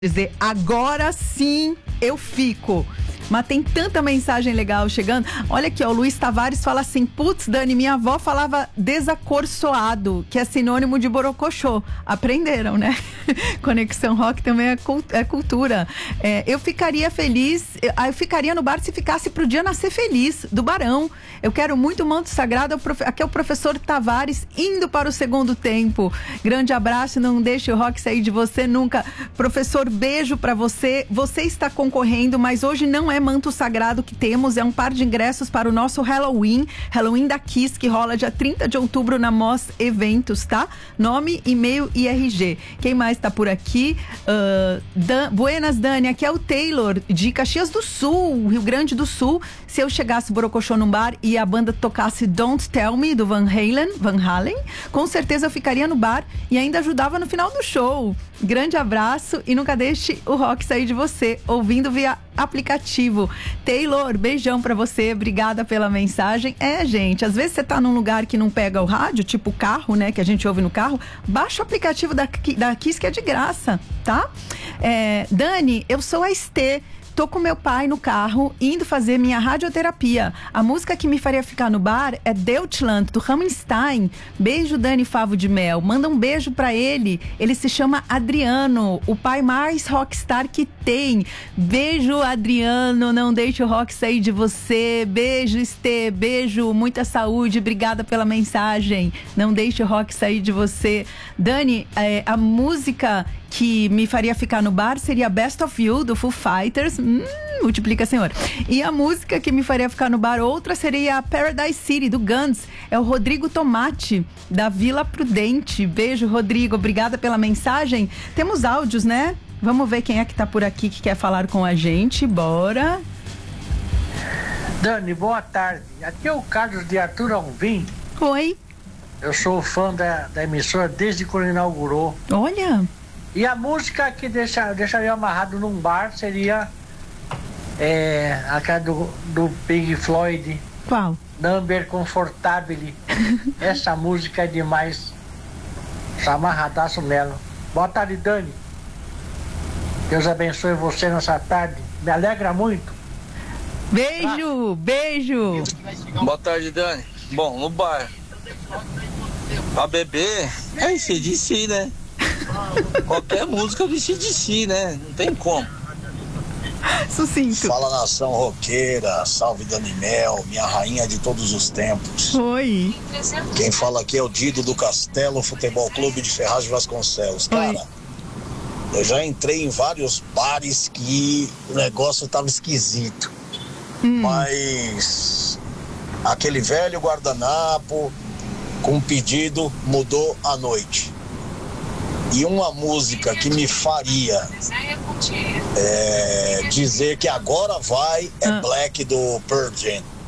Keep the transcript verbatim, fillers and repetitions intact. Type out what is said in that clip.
dizer, agora sim eu fico. Mas tem tanta mensagem legal chegando. Olha aqui, ó, o Luiz Tavares fala assim: putz, Dani, minha avó falava desacorçoado, que é sinônimo de borocochô. Aprenderam, né? Conexão Rock também é, cult- é cultura. É, eu ficaria feliz, eu, eu ficaria no bar se ficasse pro dia nascer feliz, do Barão. Eu quero muito manto sagrado. Aqui é o professor Tavares indo para o segundo tempo. Grande abraço, não deixe o rock sair de você nunca. Professor, beijo pra você. Você está concorrendo, mas hoje não é manto sagrado que temos, é um par de ingressos para o nosso Halloween, Halloween da Kiss, que rola dia trinta de outubro na Mos Eventos, tá? Nome, e-mail e R G. Quem mais tá por aqui? Uh, Dan, Buenas, Dani, aqui é o Taylor, de Caxias do Sul, Rio Grande do Sul. Se eu chegasse borocochô num bar e a banda tocasse Don't Tell Me, do Van Halen, Van Halen, com certeza eu ficaria no bar e ainda ajudava no final do show. Grande abraço e nunca deixe o rock sair de você, ouvindo via aplicativo. Taylor, beijão pra você, obrigada pela mensagem. É, gente, às vezes você tá num lugar que não pega o rádio, tipo carro, né, que a gente ouve no carro, baixa o aplicativo da, da Kiss, que é de graça, tá? É, Dani, eu sou a Estê. Tô com meu pai no carro, indo fazer minha radioterapia. A música que me faria ficar no bar é Deutschland, do Rammstein. Beijo, Dani Favo de Mel. Manda um beijo pra ele. Ele se chama Adriano, o pai mais rockstar que tem. Beijo, Adriano. Não deixe o rock sair de você. Beijo, Estê. Beijo, muita saúde. Obrigada pela mensagem. Não deixe o rock sair de você. Dani, é, a música que me faria ficar no bar seria Best of You, do Foo Fighters. Hum, multiplica, senhor. E a música que me faria ficar no bar, outra seria Paradise City, do Guns. É o Rodrigo Tomati, da Vila Prudente. Beijo, Rodrigo. Obrigada pela mensagem. Temos áudios, né? Vamos ver quem é que tá por aqui que quer falar com a gente. Bora. Dani, boa tarde. Aqui é o Carlos de Arthur Alvim. Oi. Eu sou fã da, da emissora desde quando inaugurou. Olha. E a música que deixa, deixaria amarrado num bar seria é, aquela do, do Pink Floyd. Qual? Number Comfortable. Essa música é demais. Tá amarradaço nela. Boa tarde, Dani. Deus abençoe você nessa tarde. Me alegra muito. Beijo, beijo. Boa tarde, Dani. Bom, no bar, pra beber, é A C D C, né? Qualquer música do A C D C, né? Não tem como. Sucinto. Fala, nação roqueira, salve Dani Mel, minha rainha de todos os tempos. Oi. Quem fala aqui é o Dido do Castelo Futebol Clube de Ferraz de Vasconcelos. Cara, Oi. Eu já entrei em vários bares que o negócio tava esquisito. Hum. Mas aquele velho guardanapo com pedido mudou à noite. E uma música que me faria é, dizer que agora vai é ah. Black do Pearl Jam.